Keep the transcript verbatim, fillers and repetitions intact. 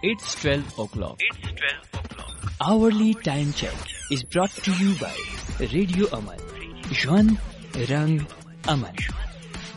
It's twelve o'clock. It's twelve o'clock. Hourly time check is brought to you by Radio Aman. Shwan Rang Aman.